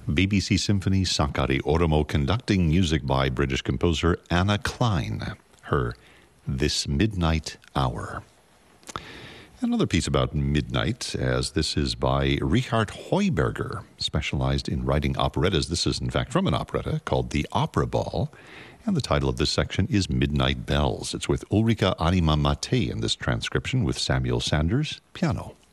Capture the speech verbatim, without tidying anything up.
B B C Symphony Sakari Oromo, conducting music by British composer Anna Klein. Her This Midnight Hour. Another piece about midnight, as this is by Richard Heuberger, specialized in writing operettas. This is, in fact, from an operetta called The Opera Ball, and the title of this section is Midnight Bells. It's with Ulrika Arima Mate in this transcription with Samuel Sanders, piano.